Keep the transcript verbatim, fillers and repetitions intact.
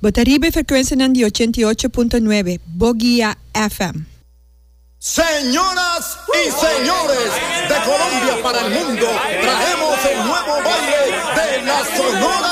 Botaribe frecuencia Nandi ochenta y ocho punto nueve, Boguía F M. Señoras y señores, de Colombia para el mundo, traemos el nuevo baile de la Sonora